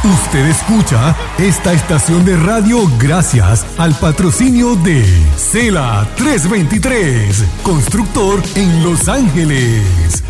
Usted escucha esta estación de radio gracias al patrocinio de Cela 323, constructor en Los Ángeles.